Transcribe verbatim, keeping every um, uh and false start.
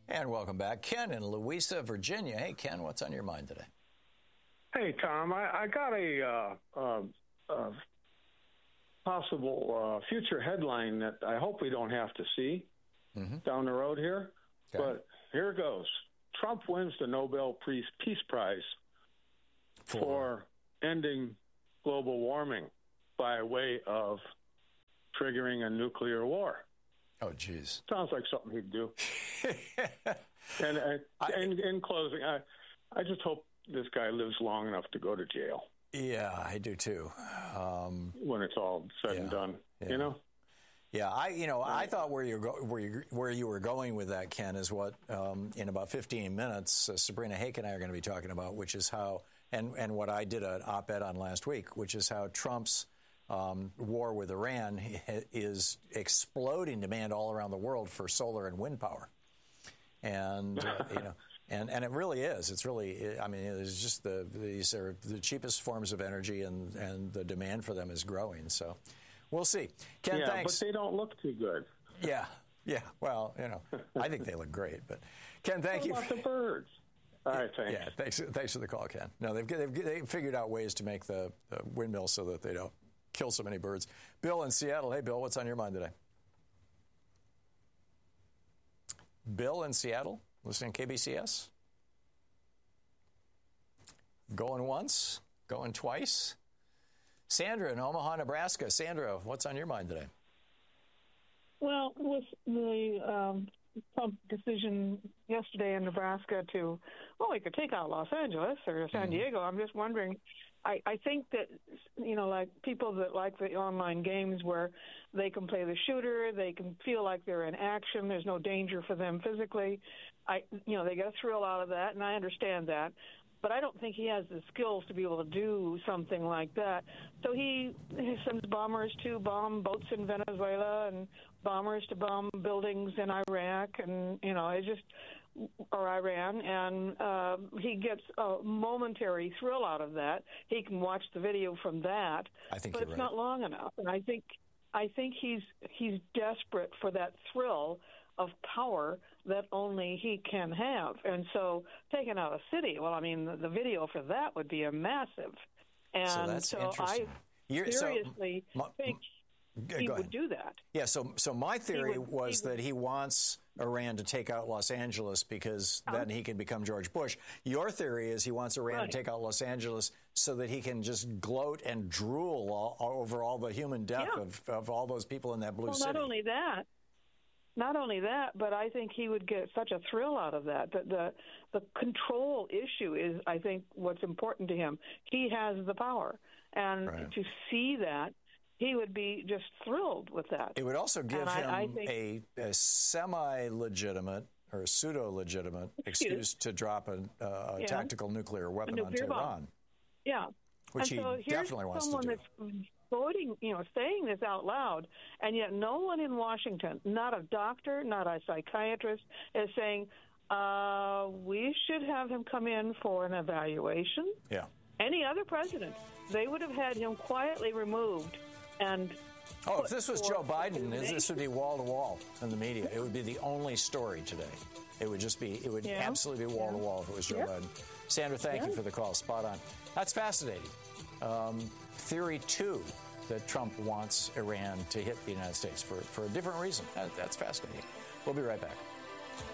And welcome back. Ken in Louisa, Virginia. Hey, Ken, what's on your mind today? Hey, Tom, I, I got a uh, uh, uh, possible uh, future headline that I hope we don't have to see mm-hmm. down the road here. Okay. But here goes. Trump wins the Nobel Peace Prize for, for ending global warming by way of triggering a nuclear war. Oh, geez. Sounds like something he'd do. and uh, I, in, in closing, I, I just hope this guy lives long enough to go to jail. Yeah, I do too. Um, when it's all said yeah, and done, yeah. you know. Yeah, I you know I thought where you go, where you where you were going with that, Ken, is what um, in about fifteen minutes uh, Sabrina Hake and I are going to be talking about, which is how and and what I did an op-ed on last week, which is how Trump's Um, war with Iran is exploding demand all around the world for solar and wind power, and uh, you know, and and it really is. It's really, I mean, it's just the these are the cheapest forms of energy, and and the demand for them is growing. So, we'll see. Ken, yeah, thanks. But they don't look too good. Yeah, yeah. Well, you know, I think they look great. But Ken, thank what you. About the birds. All right, thanks. Yeah, thanks. Thanks for the call, Ken. No, they've they've, they've figured out ways to make the, the windmills so that they don't kill so many birds. Bill in Seattle. Hey, Bill, what's on your mind today? Bill in Seattle, listening to K B C S? Going once, going twice. Sandra in Omaha, Nebraska. Sandra, what's on your mind today? Well, with the um, Trump decision yesterday in Nebraska to, well, we could take out Los Angeles or San mm-hmm. Diego, I'm just wondering, I, I think that, you know, like people that like the online games where they can play the shooter, they can feel like they're in action, there's no danger for them physically. I, you know, they get a thrill out of that, and I understand that. But I don't think he has the skills to be able to do something like that. So he, he sends bombers to bomb boats in Venezuela and bombers to bomb buildings in Iraq, and, you know, it just... or Iran, and uh, he gets a momentary thrill out of that. He can watch the video from that, I think but you're it's right. not long enough. And I think, I think he's he's desperate for that thrill of power that only he can have. And so, taking out a city, well, I mean, the, the video for that would be a massive. And so that's so interesting. I You're, seriously so, my, think he Go would ahead. do that. Yeah, so so my theory would, was he would, that he wants Iran to take out Los Angeles because then he can become George Bush. Your theory is he wants Iran right. to take out Los Angeles so that he can just gloat and drool all, all over all the human death yeah. of, of all those people in that blue well, city. Not only that, not only that, but I think he would get such a thrill out of that. The, the the control issue is, I think, what's important to him. He has the power, and right. to see that, he would be just thrilled with that. It would also give and him I, I think, a, a semi-legitimate or a pseudo-legitimate excuse, excuse to drop a, uh, a yeah. tactical nuclear weapon nuclear onto bomb. Iran. Yeah. Which and he so definitely wants to do. Someone that's voting, you know, saying this out loud, and yet no one in Washington, not a doctor, not a psychiatrist, is saying, uh, we should have him come in for an evaluation. Yeah. Any other president, they would have had him quietly removed. And oh, if this was Joe Biden, this would be wall to wall in the media. It would be the only story today. It would just be, it would yeah. absolutely be wall to wall if it was Joe yeah. Biden. Sandra, thank yeah. you for the call. Spot on. That's fascinating. Um, theory two, that Trump wants Iran to hit the United States for, for a different reason. That, that's fascinating. We'll be right back.